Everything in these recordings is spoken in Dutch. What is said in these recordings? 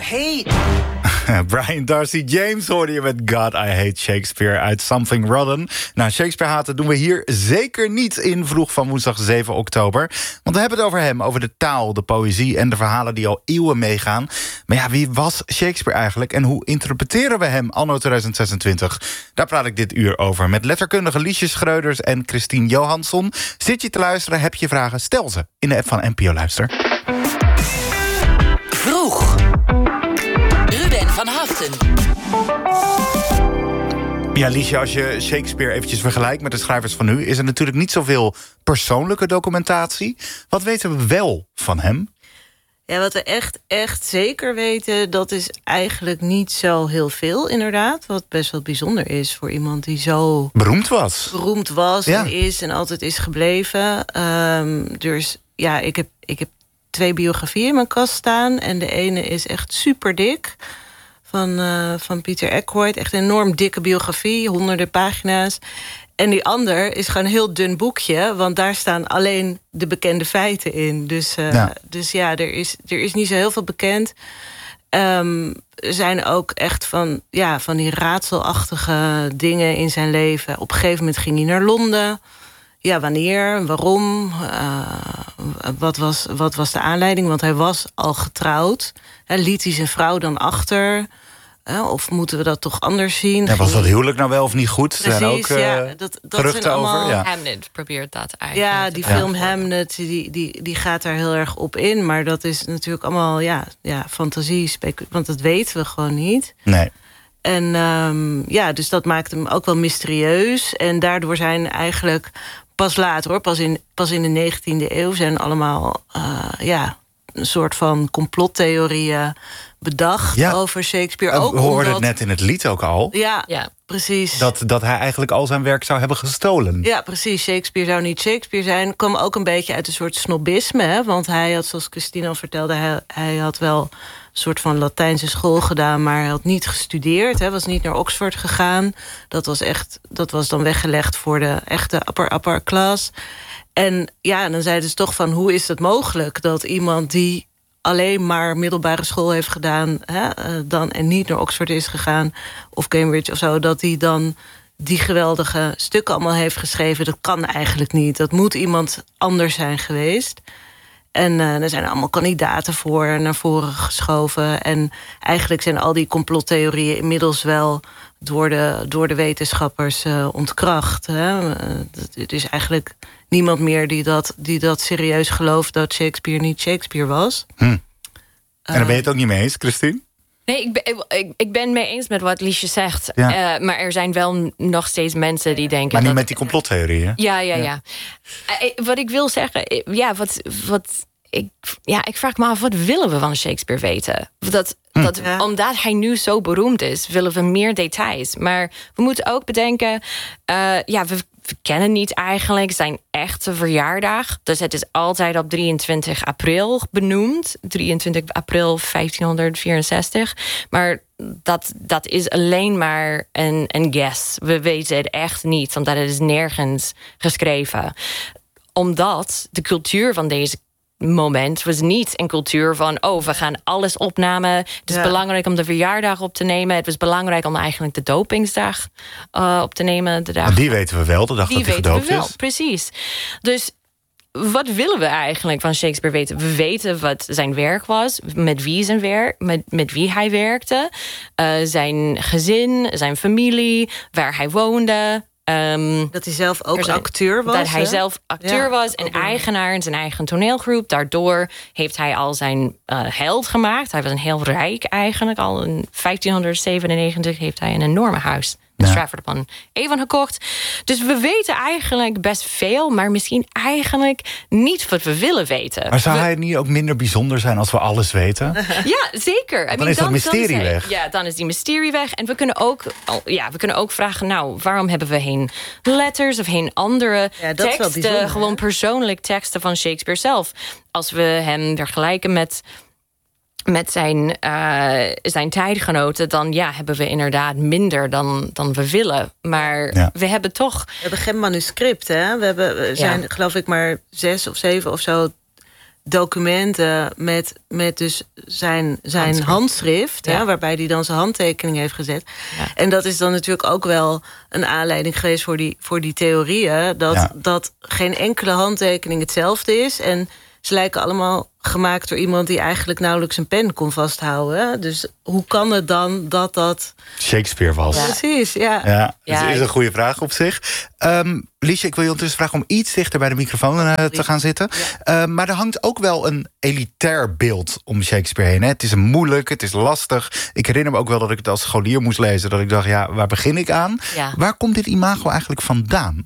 hate. Brian Darcy James hoorde je met God, I Hate Shakespeare uit Something Rotten. Nou, Shakespeare haten doen we hier zeker niet in Vroeg van woensdag 7 oktober. Want we hebben het over hem, over de taal, de poëzie en de verhalen die al eeuwen meegaan. Maar ja, wie was Shakespeare eigenlijk en hoe interpreteren we hem anno 2026? Daar praat ik dit uur over met letterkundige Liesje Schreuders en Christine Johansson. Zit je te luisteren, heb je vragen, stel ze in de app van NPO Luister. Vroeg. Ruben van Haften. Ja, Liesje, als je Shakespeare eventjes vergelijkt met de schrijvers van nu, is er natuurlijk niet zoveel persoonlijke documentatie. Wat weten we wel van hem? Ja, wat we echt zeker weten, dat is eigenlijk niet zo heel veel, inderdaad. Wat best wel bijzonder is voor iemand die zo beroemd was ja. En is en altijd is gebleven. Dus ja, ik heb 2 biografieën in mijn kast staan. En de ene is echt super dik. Van Peter Ackroyd. Echt een enorm dikke biografie, honderden pagina's. En die ander is gewoon een heel dun boekje, want daar staan alleen de bekende feiten in. Dus er is niet zo heel veel bekend. Er zijn ook echt van die raadselachtige dingen in zijn leven. Op een gegeven moment ging hij naar Londen. Ja, wanneer, waarom, wat was de aanleiding? Want hij was al getrouwd. Liet hij zijn vrouw dan achter? Of moeten we dat toch anders zien? Ja, was dat huwelijk nou wel of niet goed? Precies, er zijn ook dat geruchten zijn allemaal, over. Ja. Hamnet probeert dat eigenlijk. Ja, die film Hamnet, die gaat daar heel erg op in. Maar dat is natuurlijk allemaal fantasie, want dat weten we gewoon niet. Nee. En dus dat maakt hem ook wel mysterieus. En daardoor zijn eigenlijk pas later, hoor, pas in de 19e eeuw... zijn allemaal een soort van complottheorieën bedacht over Shakespeare. Ook we hoorden het net in het lied ook al. Ja, precies. Dat hij eigenlijk al zijn werk zou hebben gestolen. Ja, precies. Shakespeare zou niet Shakespeare zijn. Kwam ook een beetje uit een soort snobisme. Hè? Want hij had, zoals Christine al vertelde... hij had wel een soort van Latijnse school gedaan... maar hij had niet gestudeerd. Hij was niet naar Oxford gegaan. Dat was dan weggelegd voor de echte upper class. En ja, dan zeiden ze toch van... hoe is het mogelijk dat iemand die alleen maar middelbare school heeft gedaan... en niet naar Oxford is gegaan of Cambridge of zo... dat hij dan die geweldige stukken allemaal heeft geschreven. Dat kan eigenlijk niet. Dat moet iemand anders zijn geweest. En er zijn allemaal kandidaten voor naar voren geschoven. En eigenlijk zijn al die complottheorieën inmiddels wel door de wetenschappers ontkracht. Het is eigenlijk niemand meer die dat serieus gelooft... dat Shakespeare niet Shakespeare was. En daar ben je het ook niet mee eens, Christine? Nee, ik ben mee eens met wat Liesje zegt. Ja. Maar er zijn wel nog steeds mensen die denken... Maar niet met die complottheorieën. Ja. Wat ik wil zeggen... Ik vraag me af, wat willen we van Shakespeare weten? Omdat hij nu zo beroemd is, willen we meer details. Maar we moeten ook bedenken... we kennen niet eigenlijk zijn echte verjaardag. Dus het is altijd op 23 april benoemd. 23 april 1564. Maar dat is alleen maar een guess. We weten het echt niet, omdat het is nergens geschreven. Omdat de cultuur van deze moment was niet een cultuur van... we gaan alles opnemen. Het is belangrijk om de verjaardag op te nemen. Het was belangrijk om eigenlijk de dopingsdag op te nemen. De dag. Maar die weten we wel, de dag dat hij gedoopt is. Precies. Dus wat willen we eigenlijk van Shakespeare weten? We weten wat zijn werk was, met wie hij werkte. Zijn gezin, zijn familie, waar hij woonde... dat hij zelf ook acteur was. Dat hij zelf acteur was en eigenaar in zijn eigen toneelgroep. Daardoor heeft hij al zijn geld gemaakt. Hij was een heel rijk eigenlijk. Al in 1597 heeft hij een enorme huis in Stratford upon Avon gekocht. Dus we weten eigenlijk best veel, maar misschien eigenlijk niet wat we willen weten. Maar zou hij niet ook minder bijzonder zijn als we alles weten? Ja, zeker. Dan is dat mysterie weg. Ja, dan is die mysterie weg. En we kunnen ook vragen, waarom hebben we geen letters of geen andere teksten, gewoon persoonlijk teksten van Shakespeare zelf? Als we hem vergelijken met zijn tijdgenoten, dan hebben we inderdaad minder dan we willen. Maar we hebben toch... We hebben geen manuscript, hè? We zijn, geloof ik, maar 6 of 7 of zo documenten met dus zijn handschrift, Ja. waarbij hij dan zijn handtekening heeft gezet. Ja. En dat is dan natuurlijk ook wel een aanleiding geweest voor die theorieën, dat geen enkele handtekening hetzelfde is. En ze lijken allemaal gemaakt door iemand die eigenlijk nauwelijks een pen kon vasthouden. Dus hoe kan het dan dat... Shakespeare was. Ja. Precies, ja. Ja, Ja, dat is een goede vraag op zich. Liesje, ik wil je ondertussen vragen om iets dichter bij de microfoon te gaan zitten. Maar er hangt ook wel een elitair beeld om Shakespeare heen. Hè? Het is moeilijk, het is lastig. Ik herinner me ook wel dat ik het als scholier moest lezen. Dat ik dacht, waar begin ik aan? Ja. Waar komt dit imago eigenlijk vandaan?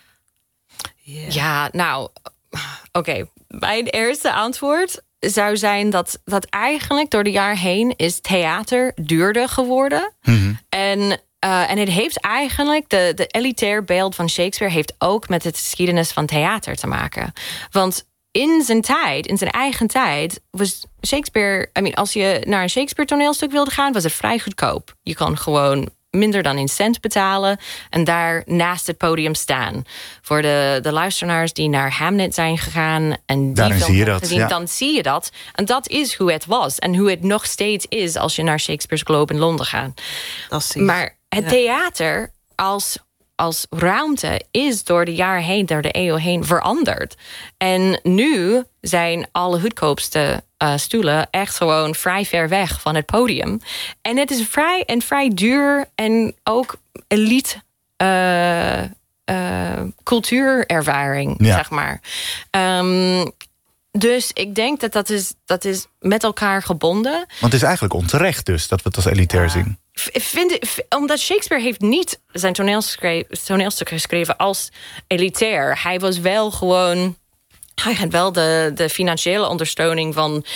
Ja, nou, oké. Mijn eerste antwoord zou zijn dat eigenlijk door de jaren heen is theater duurder geworden. Mm-hmm. En het heeft eigenlijk, de elitair beeld van Shakespeare heeft ook met de geschiedenis van theater te maken. Want in zijn eigen tijd, was Shakespeare, als je naar een Shakespeare toneelstuk wilde gaan, was het vrij goedkoop. Je kon gewoon minder dan een cent betalen en daar naast het podium staan. Voor de luisteraars die naar Hamlet zijn gegaan en die film hebben gezien, dan zie je dat. En dat is hoe het was en hoe het nog steeds is als je naar Shakespeare's Globe in Londen gaat. Maar het theater als ruimte is door de jaren heen, door de eeuw heen veranderd. En nu zijn alle goedkoopste stoelen echt gewoon vrij ver weg van het podium. En het is vrij duur en ook elite cultuurervaring, zeg maar. Dus ik denk dat is met elkaar gebonden. Want het is eigenlijk onterecht dus dat we het als elitair zien. Omdat Shakespeare heeft niet zijn toneelstuk geschreven als elitair. Hij was wel gewoon... Hij had wel de financiële ondersteuning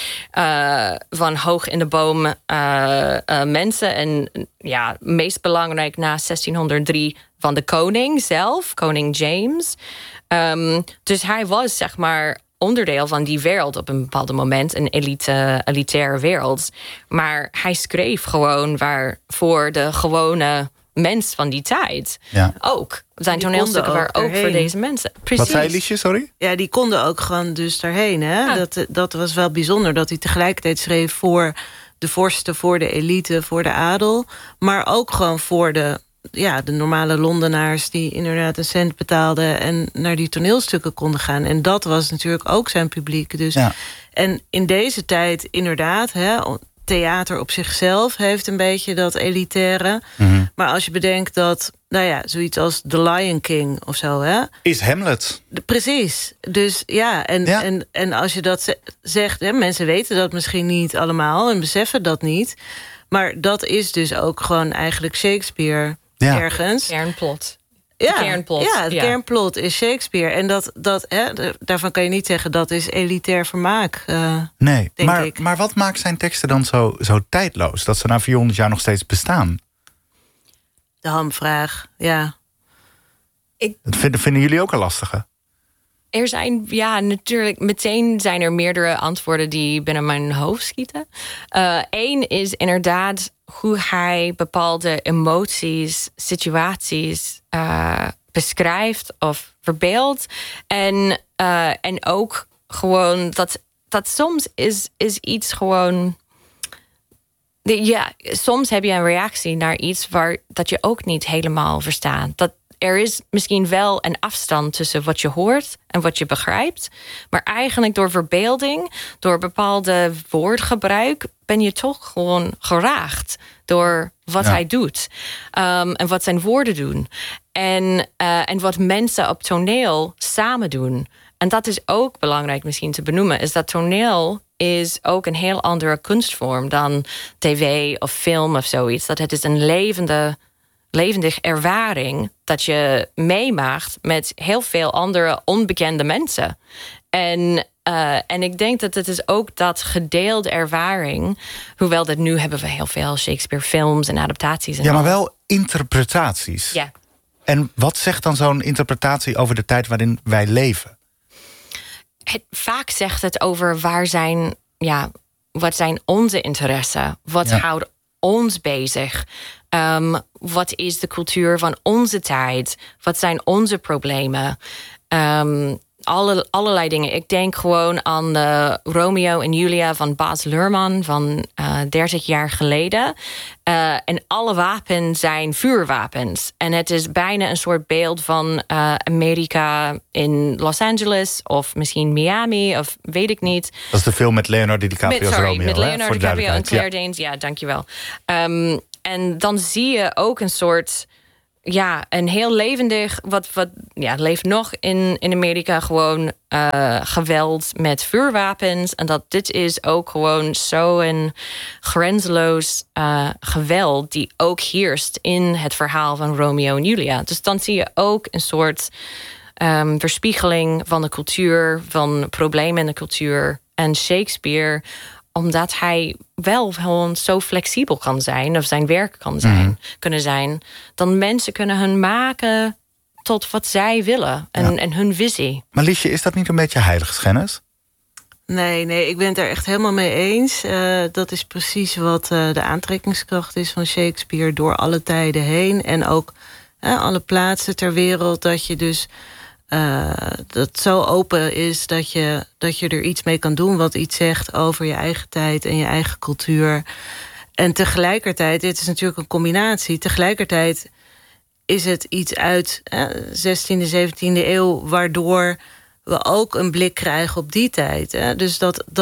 van hoog in de boom mensen. En ja, meest belangrijk na 1603 van de koning zelf, koning James. Dus hij was zeg maar onderdeel van die wereld op een bepaald moment, een elitaire wereld. Maar hij schreef gewoon voor de gewone mens van die tijd. Ja. Ook. Zijn toneelstukken waren ook voor deze mensen. Precies. Wat zei Liesje, sorry? Ja, die konden ook gewoon dus daarheen. Hè? Ja. Dat was wel bijzonder, dat hij tegelijkertijd schreef voor de vorsten, voor de elite, voor de adel. Maar ook gewoon voor de normale Londenaars die inderdaad een cent betaalden en naar die toneelstukken konden gaan. En dat was natuurlijk ook zijn publiek. Dus. Ja. En in deze tijd inderdaad, theater op zichzelf heeft een beetje dat elitaire. Mm-hmm. Maar als je bedenkt dat, zoiets als The Lion King of zo, hè? Is Hamlet. Precies. Dus en als je dat zegt, mensen weten dat misschien niet allemaal en beseffen dat niet. Maar dat is dus ook gewoon eigenlijk Shakespeare ergens. Kernplot. Het kernplot is Shakespeare. En daarvan kan je niet zeggen dat is elitair vermaak. Nee, maar wat maakt zijn teksten dan zo tijdloos? Dat ze na 400 jaar nog steeds bestaan? De hamvraag, ja. Dat vinden jullie ook een lastige? Er zijn, natuurlijk, meteen zijn er meerdere antwoorden die binnen mijn hoofd schieten. Eén is inderdaad hoe hij bepaalde emoties, situaties beschrijft of verbeeldt. En ook gewoon dat soms is iets gewoon... soms heb je een reactie naar iets dat je ook niet helemaal verstaat. Er is misschien wel een afstand tussen wat je hoort en wat je begrijpt. Maar eigenlijk door verbeelding, door bepaalde woordgebruik, ben je toch gewoon geraakt door wat hij doet. En wat zijn woorden doen. En wat mensen op toneel samen doen. En dat is ook belangrijk misschien te benoemen, is dat toneel is ook een heel andere kunstvorm dan tv of film of zoiets. Dat het is een levendig ervaring dat je meemaakt met heel veel andere onbekende mensen. En ik denk dat het is ook dat gedeelde ervaring, hoewel dat nu hebben we heel veel Shakespeare films en adaptaties. En maar wel interpretaties. Ja. En wat zegt dan zo'n interpretatie over de tijd waarin wij leven? Vaak zegt het over wat zijn onze interesse? Wat houdt ons bezig? Wat is de cultuur van onze tijd? Wat zijn onze problemen? allerlei dingen. Ik denk gewoon aan de Romeo en Julia van Baz Luhrmann van 30 jaar geleden. En alle wapens zijn vuurwapens. En het is bijna een soort beeld van Amerika in Los Angeles of misschien Miami of weet ik niet. Dat is de film met Leonardo DiCaprio als Romeo. Met Leonardo DiCaprio en Claire ja. Danes. Ja, dankjewel. En dan zie je ook een soort... Ja, een heel levendig... Wat leeft nog in Amerika gewoon geweld met vuurwapens. En dat dit is ook gewoon zo'n grenzeloos geweld... die ook heerst in het verhaal van Romeo en Julia. Dus dan zie je ook een soort verspiegeling van de cultuur... van problemen in de cultuur. En Shakespeare... omdat hij wel gewoon zo flexibel kan zijn... of zijn werk kan zijn, kunnen zijn... dan mensen kunnen hun maken tot wat zij willen. En hun visie. Maar Liesje, is dat niet een beetje heiligschennis? Nee, ik ben het er echt helemaal mee eens. Dat is precies wat de aantrekkingskracht is van Shakespeare... door alle tijden heen. En ook alle plaatsen ter wereld. Dat je dus... dat zo open is dat je er iets mee kan doen... wat iets zegt over je eigen tijd en je eigen cultuur. En tegelijkertijd, dit is natuurlijk een combinatie... tegelijkertijd is het iets uit 16e, 17e eeuw... waardoor we ook een blik krijgen op die tijd. Hè? Dus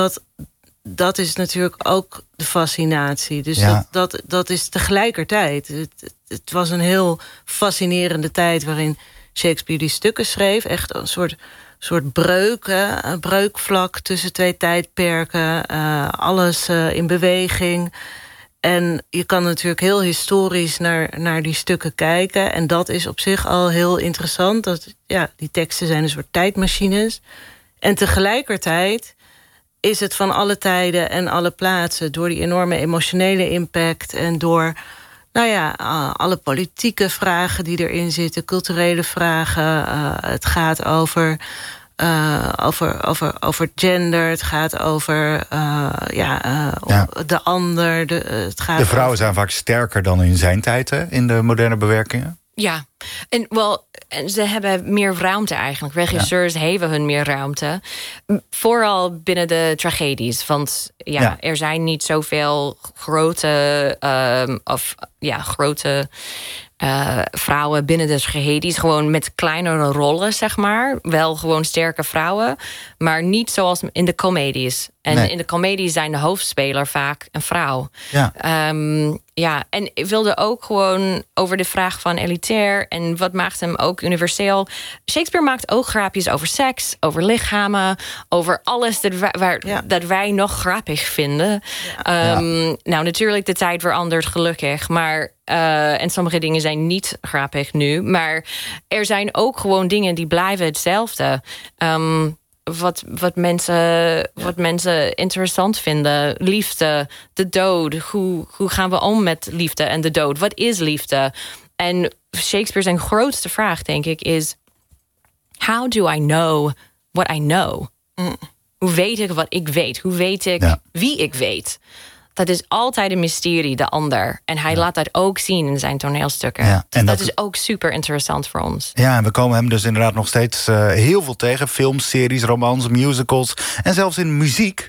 dat is natuurlijk ook de fascinatie. Dus dat is tegelijkertijd. Het was een heel fascinerende tijd... waarin Shakespeare die stukken schreef. Echt een soort breuk, een breukvlak tussen twee tijdperken. Alles in beweging. En je kan natuurlijk heel historisch naar die stukken kijken. En dat is op zich al heel interessant. Die teksten zijn een soort tijdmachines. En tegelijkertijd is het van alle tijden en alle plaatsen... door die enorme emotionele impact en door... alle politieke vragen die erin zitten, culturele vragen. Het gaat over gender, het gaat over de ander. De vrouwen zijn vaak sterker dan in zijn tijd, hè, in de moderne bewerkingen. Ja, en ze hebben meer ruimte eigenlijk. Regisseurs hebben hun meer ruimte. Vooral binnen de tragedies. Want er zijn niet zoveel grote vrouwen binnen de tragedies. Gewoon met kleinere rollen, zeg maar. Wel gewoon sterke vrouwen. Maar niet zoals in de comedies. En in de comedies zijn de hoofdspeler vaak een vrouw. En ik wilde ook gewoon over de vraag van elitair... en wat maakt hem ook universeel. Shakespeare maakt ook grapjes over seks, over lichamen... over alles dat wij nog grappig vinden. Nou, natuurlijk, de tijd verandert gelukkig. Maar, en sommige dingen zijn niet grappig nu. Maar er zijn ook gewoon dingen die blijven hetzelfde... Wat mensen interessant vinden. Liefde, de dood. Hoe gaan we om met liefde en de dood? Wat is liefde? En Shakespeare zijn grootste vraag, denk ik, is... How do I know what I know? Hoe weet ik wat ik weet? Hoe weet ik wie ik weet? Dat is altijd een mysterie, de ander. En hij laat dat ook zien in zijn toneelstukken. Ja, en dat is ook super interessant voor ons. Ja, en we komen hem dus inderdaad nog steeds heel veel tegen. Films, series, romans, musicals en zelfs in muziek.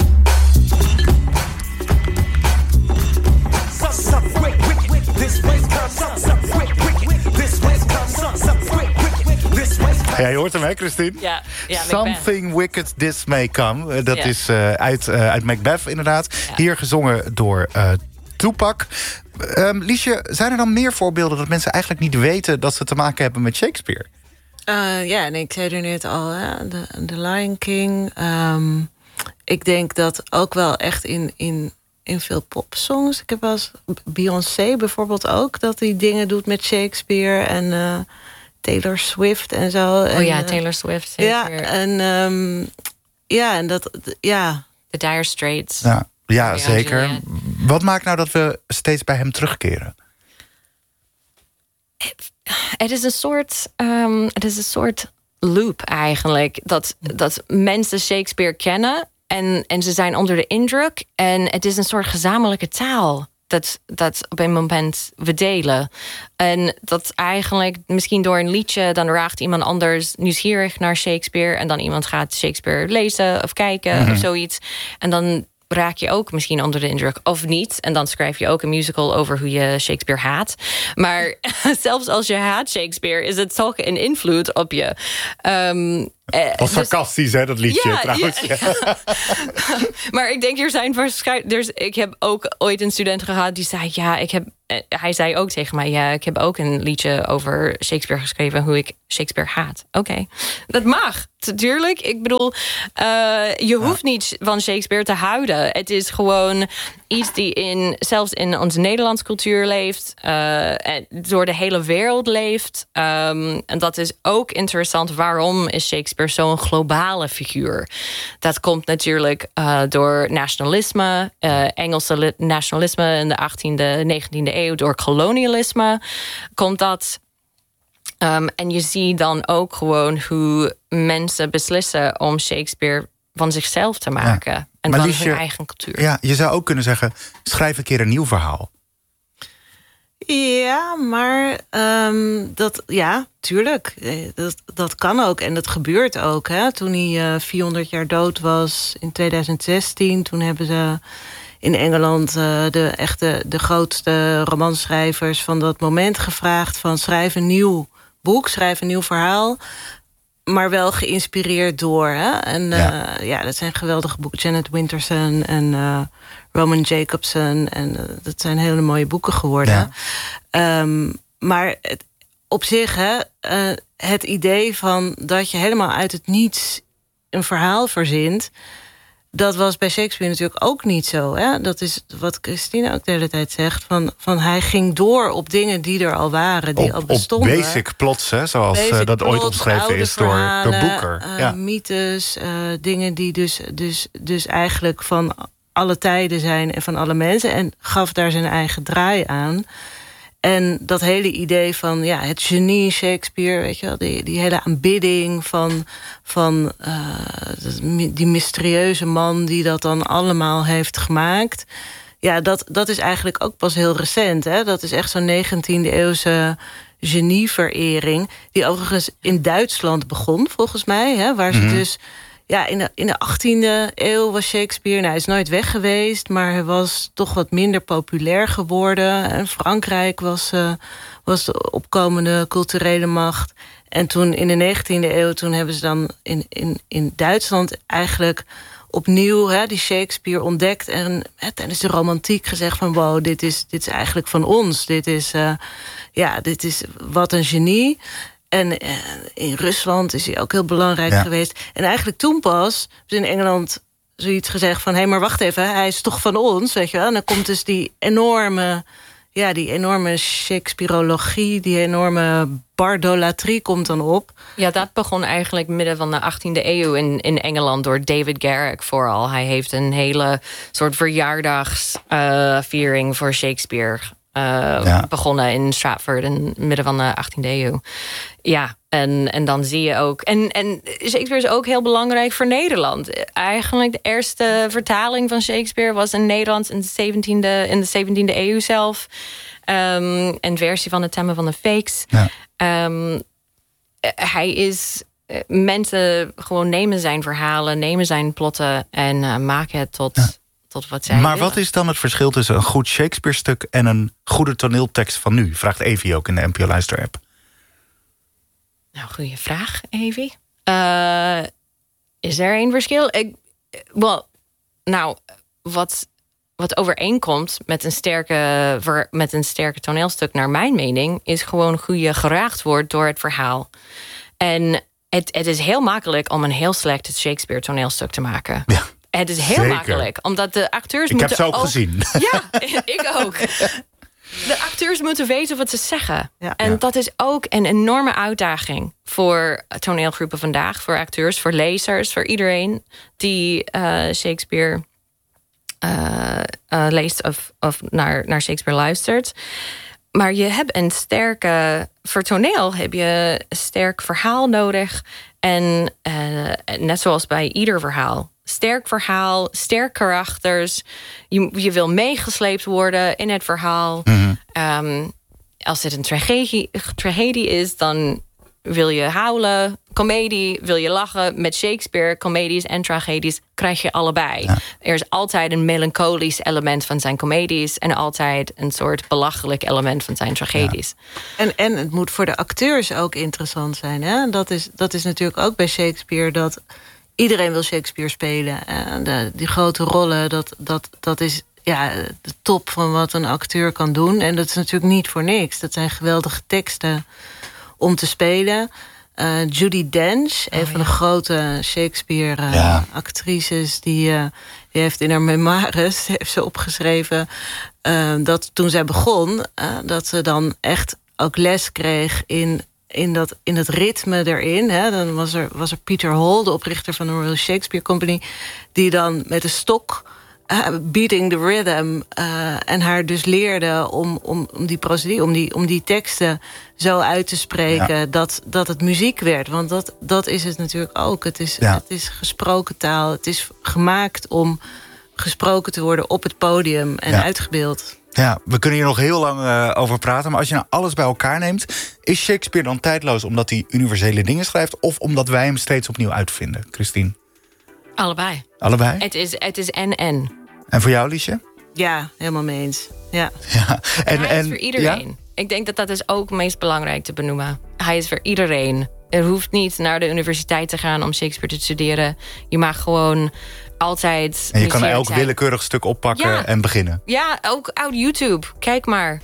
Ja, je hoort hem, hè, Christine? Ja, Something Wicked This May Come. Dat is uit Macbeth, inderdaad. Ja. Hier gezongen door Tupac. Liesje, zijn er dan meer voorbeelden... dat mensen eigenlijk niet weten dat ze te maken hebben met Shakespeare? En ik zei er net al, de Lion King. Ik denk dat ook wel echt in veel popsongs... Ik heb wel eens Beyoncé bijvoorbeeld ook... dat hij dingen doet met Shakespeare en... Taylor Swift en zo. Taylor Swift. Zeker. En dat. The Dire Straits. Ja, zeker. Wat maakt nou dat we steeds bij hem terugkeren? Het is een soort loop eigenlijk. Dat mensen Shakespeare kennen... en ze zijn onder de indruk. En het is een soort gezamenlijke taal... dat op een moment we delen. En dat eigenlijk misschien door een liedje... dan raakt iemand anders nieuwsgierig naar Shakespeare... en dan iemand gaat Shakespeare lezen of kijken of zoiets. En dan raak je ook misschien onder de indruk of niet. En dan schrijf je ook een musical over hoe je Shakespeare haat. Maar zelfs als je haat Shakespeare... is het toch een invloed op je. Was sarcastisch, hè, dat liedje trouwens. Ja. Maar ik denk, er zijn waarschijnlijk... Ik heb ook ooit een student gehad die zei... hij zei ook tegen mij... ja, ik heb ook een liedje over Shakespeare geschreven... hoe ik Shakespeare haat. Oké, dat mag, natuurlijk. Ik bedoel, je hoeft niet van Shakespeare te houden. Het is gewoon iets die zelfs in onze Nederlandse cultuur leeft... en door de hele wereld leeft. En dat is ook interessant. Waarom is Shakespeare zo'n globale figuur? Dat komt natuurlijk door nationalisme... Engelse nationalisme in de 18e, 19e eeuw... door kolonialisme komt dat... en je ziet dan ook gewoon hoe mensen beslissen... om Shakespeare van zichzelf te maken. En van hun eigen cultuur. Ja, je zou ook kunnen zeggen... schrijf een keer een nieuw verhaal. Ja, maar tuurlijk. Dat kan ook en dat gebeurt ook. Hè? Toen hij 400 jaar dood was in 2016... toen hebben ze in Engeland de grootste romanschrijvers van dat moment gevraagd... van schrijf een nieuw boek, schrijf een nieuw verhaal... maar wel geïnspireerd door. Hè? En dat zijn geweldige boeken. Janet Winterson en Roman Jacobson. En dat zijn hele mooie boeken geworden. Ja. Maar op zich, het idee van dat je helemaal uit het niets een verhaal verzint... dat was bij Shakespeare natuurlijk ook niet zo. Hè? Dat is wat Christine ook de hele tijd zegt. Van hij ging door op dingen die er al waren, die al bestonden. Op basic plots, hè? Zoals basic dat ooit omschreven is door Boeker. Mythes, dingen die dus eigenlijk van alle tijden zijn en van alle mensen. En gaf daar zijn eigen draai aan. En dat hele idee van het genie Shakespeare, weet je wel, die hele aanbidding van die mysterieuze man die dat dan allemaal heeft gemaakt. Ja, dat is eigenlijk ook pas heel recent. Hè? Dat is echt zo'n 19e eeuwse genieverering, die overigens in Duitsland begon, volgens mij. Hè? Waar ze dus... Ja, in de 18e eeuw was Shakespeare... hij is nooit weg geweest, maar hij was toch wat minder populair geworden. En Frankrijk was de opkomende culturele macht. En toen in de 19e eeuw, toen hebben ze dan in Duitsland eigenlijk opnieuw die Shakespeare ontdekt... en tijdens de romantiek gezegd van... wow, dit is eigenlijk van ons. Dit is wat een genie... En in Rusland is hij ook heel belangrijk geweest. En eigenlijk toen pas is in Engeland zoiets gezegd van... hé, maar wacht even, hij is toch van ons, weet je wel. En dan komt dus die enorme Shakespeareologie... die enorme bardolatrie komt dan op. Ja, dat begon eigenlijk midden van de 18e eeuw in Engeland... door David Garrick vooral. Hij heeft een hele soort verjaardagsviering voor Shakespeare... begonnen in Stratford in midden van de 18e eeuw. Ja, en dan zie je ook... En Shakespeare is ook heel belangrijk voor Nederland. Eigenlijk de eerste vertaling van Shakespeare was in Nederland... in de 17e eeuw zelf. Een versie van het Thema van de Fakes. Ja. Hij is... mensen gewoon nemen zijn verhalen, nemen zijn plotten... en maken het tot... Ja. Maar wat is dan het verschil tussen een goed Shakespeare-stuk... en een goede toneeltekst van nu? Vraagt Evie ook in de NPO Luister-app. Nou, goede vraag, Evie. Is er een verschil? Wat overeenkomt met een sterke toneelstuk... naar mijn mening, is gewoon hoe je geraakt wordt door het verhaal. En het is heel makkelijk om een heel slecht Shakespeare toneelstuk te maken... Ja. Het is heel makkelijk, omdat de acteurs moeten ook... Ik heb ze ook gezien. Ja, ik ook. De acteurs moeten weten wat ze zeggen. Ja. En dat is ook een enorme uitdaging... voor toneelgroepen vandaag, voor acteurs, voor lezers... voor iedereen die Shakespeare leest of naar Shakespeare luistert. Maar je hebt een sterke voor toneel heb je een sterk verhaal nodig. En net zoals bij ieder verhaal. Sterk verhaal, sterk karakters. Je wil meegesleept worden in het verhaal. Mm-hmm. Als het een tragedie is, dan wil je huilen. Comedie, wil je lachen. Met Shakespeare, comedies en tragedies krijg je allebei. Ja. Er is altijd een melancholisch element van zijn comedies en altijd een soort belachelijk element van zijn tragedies. Ja. En het moet voor de acteurs ook interessant zijn. Hè? Dat is natuurlijk ook bij Shakespeare dat iedereen wil Shakespeare spelen. Die grote rollen, dat is de top van wat een acteur kan doen. En dat is natuurlijk niet voor niks. Dat zijn geweldige teksten om te spelen. Judi Dench, een van de grote Shakespeare-actrices... die heeft in haar memoires heeft ze opgeschreven... dat toen zij begon, dat ze dan echt ook les kreeg in dat ritme erin. Hè. Dan was er Peter Hall, de oprichter van de Royal Shakespeare Company... die dan met een stok... beating the rhythm en haar dus leerde om die procedure, om die teksten zo uit te spreken dat het muziek werd. Want dat is het natuurlijk ook. Het is gesproken taal. Het is gemaakt om gesproken te worden op het podium en uitgebeeld. Ja, we kunnen hier nog heel lang over praten. Maar als je nou alles bij elkaar neemt, is Shakespeare dan tijdloos omdat hij universele dingen schrijft, of omdat wij hem steeds opnieuw uitvinden, Christine? Allebei. Allebei? Het is en. En voor jou, Liesje? Ja, helemaal mee eens. Ja. En hij is voor iedereen. Ja? Ik denk dat is ook het meest belangrijk te benoemen. Hij is voor iedereen. Er hoeft niet naar de universiteit te gaan om Shakespeare te studeren. Je mag gewoon altijd... En je kan elk willekeurig stuk oppakken en beginnen. Ja, ook uit YouTube. Kijk maar.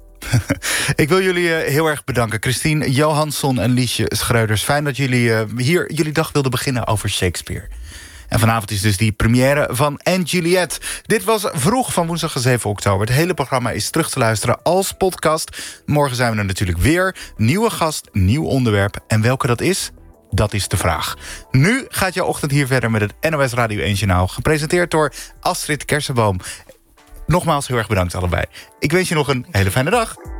Ik wil jullie heel erg bedanken. Christine Johansson en Liesje Schreuders. Fijn dat jullie hier jullie dag wilden beginnen over Shakespeare. En vanavond is dus die première van & Juliet. Dit was Vroeg van woensdag 7 oktober. Het hele programma is terug te luisteren als podcast. Morgen zijn we er natuurlijk weer. Nieuwe gast, nieuw onderwerp. En welke dat is de vraag. Nu gaat jouw ochtend hier verder met het NOS Radio 1 Journaal. Gepresenteerd door Astrid Kersenboom. Nogmaals heel erg bedankt allebei. Ik wens je nog een hele fijne dag.